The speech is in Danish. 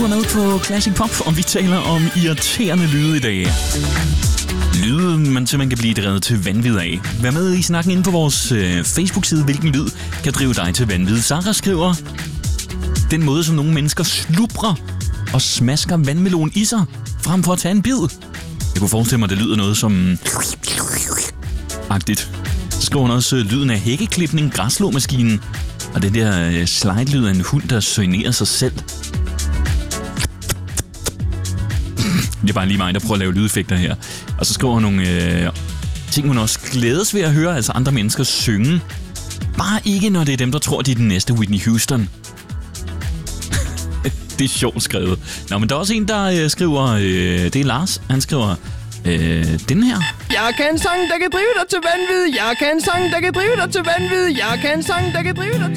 Du er med på Classic Pop, og vi taler om irriterende lyde i dag. Lyde, man simpelthen kan blive drevet til vanvid af. Vær med i snakken inde på vores Facebook-side, hvilken lyd kan drive dig til vanvid. Sarah skriver, den måde, som nogle mennesker slubrer og smasker vandmelon i sig, frem for at tage en bid. Jeg kunne forestille mig, at det lyder noget som... agtigt. Så skriver hun også lyden af hækkeklipning, græsslåmaskinen, og det der slide-lyd af en hund, der søgnerer sig selv. Det er bare lige mig, der prøver at lave lydeffekter her. Og så skriver hun nogle ting, hun også glædes ved at høre, altså andre mennesker synge. Bare ikke, når det er dem, der tror, de er den næste Whitney Houston. Det er sjovt skrevet. Nå, men der er også en, der skriver, det er Lars, han skriver, den her. Jeg kan en sang, der kan drive dig til vanvid. Jeg kan en sang, der kan drive dig til vanvid. Jeg kan en sang, der kan drive dig